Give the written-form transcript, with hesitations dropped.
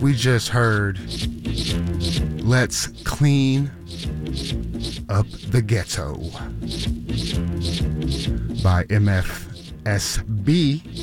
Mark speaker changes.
Speaker 1: We just heard Let's Clean Up the Ghetto by MFSB